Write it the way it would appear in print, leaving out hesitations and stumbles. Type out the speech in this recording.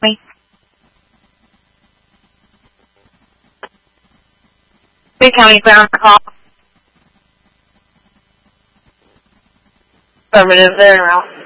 Me. Big County ground call. Affirmative, there and out.